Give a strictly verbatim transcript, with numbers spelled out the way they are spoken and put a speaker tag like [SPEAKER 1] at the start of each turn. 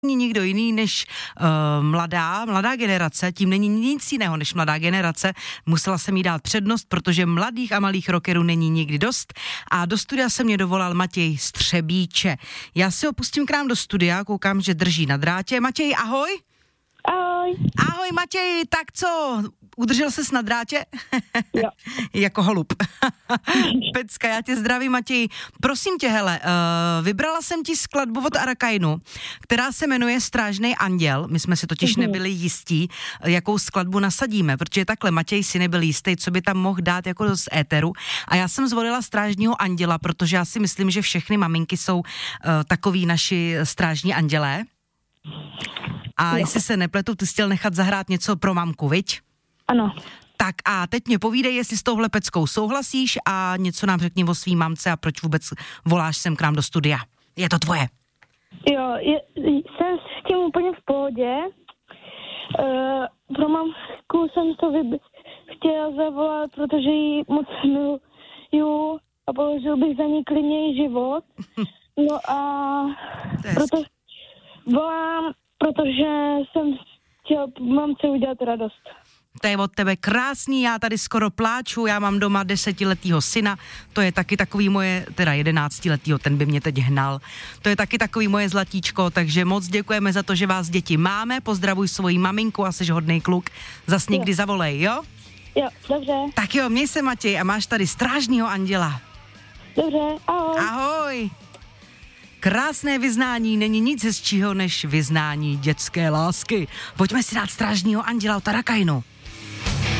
[SPEAKER 1] není nikdo jiný než uh, mladá, mladá generace, tím není nic jiného než mladá generace. Musela jsem jí dát přednost, protože mladých a malých rockerů není nikdy dost. A do studia se mě dovolal Matěj Střebíče. Já si ho pustím k nám do studia, koukám, že drží na drátě. Matěj, ahoj.
[SPEAKER 2] Ahoj.
[SPEAKER 1] Ahoj Matěj, tak co, udržel ses na drátě?
[SPEAKER 2] Jo.
[SPEAKER 1] Jako holub. Pecka, já tě zdravím Matěj. Prosím tě, hele, uh, vybrala jsem ti skladbu od Arakainu, která se jmenuje Strážnej anděl. My jsme si totiž
[SPEAKER 2] Mhm.
[SPEAKER 1] nebyli jistí, jakou skladbu nasadíme, protože takhle Matěj si nebyl jistý, co by tam mohl dát jako z éteru. A já jsem zvolila Strážního anděla, protože já si myslím, že všechny maminky jsou uh, takový naši strážní andělé. A jestli se nepletu, ty jsi chtěl nechat zahrát něco pro mamku, viď?
[SPEAKER 2] Ano.
[SPEAKER 1] Tak a teď mě povídej, jestli s touhle peckou souhlasíš a něco nám řekni o svý mamce a proč vůbec voláš sem k nám do studia. Je to tvoje.
[SPEAKER 2] Jo, je, jsem s tím úplně v pohodě. Uh, pro mamku jsem to vyb- chtěla zavolat, protože ji moc miluju a položil bych za ní klidně i život. No a proto volám, protože jsem chtěl mamce udělat radost.
[SPEAKER 1] To je od tebe krásný, já tady skoro pláču, já mám doma desetiletýho syna, to je taky takový moje, teda jedenáctiletýho, ten by mě teď hnal, to je taky takový moje zlatíčko, takže moc děkujeme za to, že vás děti máme, pozdravuj svoji maminku a jsi hodnej kluk, zas někdy zavolej, jo?
[SPEAKER 2] Jo, dobře.
[SPEAKER 1] Tak jo, měj se Matěj a máš tady Strážního anděla.
[SPEAKER 2] Dobře, ahoj.
[SPEAKER 1] Ahoj. Krásné vyznání, není nic hezčího než vyznání dětské lásky. Pojďme si dát Strážního anděla od Arakainu.